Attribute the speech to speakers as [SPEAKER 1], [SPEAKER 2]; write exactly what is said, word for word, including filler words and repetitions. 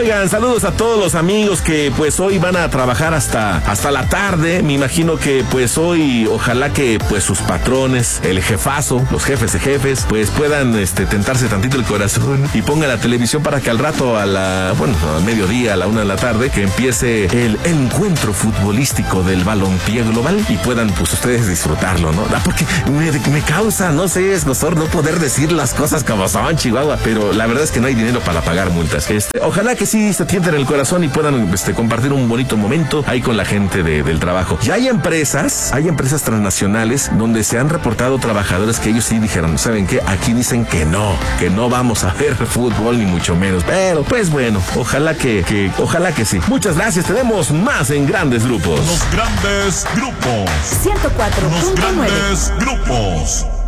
[SPEAKER 1] Oigan, saludos a todos los amigos que pues hoy van a trabajar hasta, hasta la tarde. Me imagino que pues hoy ojalá que pues sus patrones, el jefazo, los jefes de jefes, pues puedan este, tentarse tantito el corazón y pongan la televisión para que al rato a la, bueno, al mediodía, a la una de la tarde, que empiece el encuentro futbolístico del balompié global y puedan pues ustedes disfrutarlo, ¿no? Porque me, me causa, no sé, escozor no poder decir las cosas como son, Chihuahua, pero la verdad es que no hay dinero para pagar multas. Este, ojalá que sí se tienten el corazón y puedan este, compartir un bonito momento ahí con la gente de, del trabajo. Ya hay empresas, hay empresas transnacionales donde se han reportado trabajadores que ellos sí dijeron, ¿saben qué? Aquí dicen que no, que no vamos a ver fútbol ni mucho menos. Pero, pues bueno, ojalá que, que, ojalá que sí. Muchas gracias, tenemos más en Grandes Grupos.
[SPEAKER 2] Los Grandes Grupos.
[SPEAKER 3] ciento cuatro punto nueve.
[SPEAKER 2] Los Grandes Grupos.